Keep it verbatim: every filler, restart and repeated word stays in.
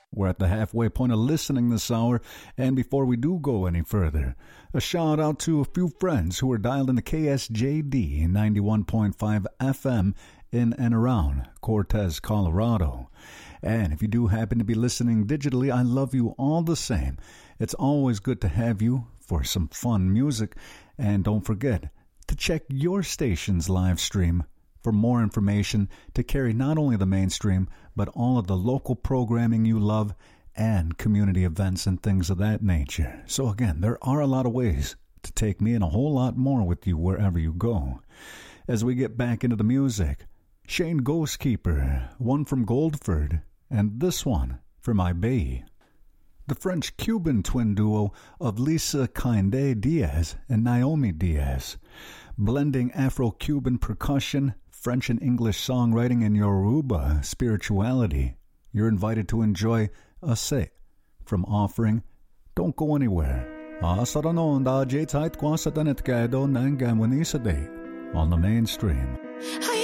We're at the halfway point of listening this hour, and before we do go any further, a shout out to a few friends who are dialed into K S J D ninety-one point five F M in and around Cortez, Colorado. And if you do happen to be listening digitally, I love you all the same. It's always good to have you for some fun music, and don't forget to check your station's live stream for more information to carry not only the mainstream, but all of the local programming you love and community events and things of that nature. So again, there are a lot of ways to take me and a whole lot more with you wherever you go. As we get back into the music, Shane Ghostkeeper, one from Goldford, and this one from Ibey. The French-Cuban twin duo of Lisa Kinde Diaz and Naomi Diaz, blending Afro-Cuban percussion, French and English songwriting, and Yoruba spirituality. You're invited to enjoy Ase from Offering. Don't go anywhere. On the mainstream.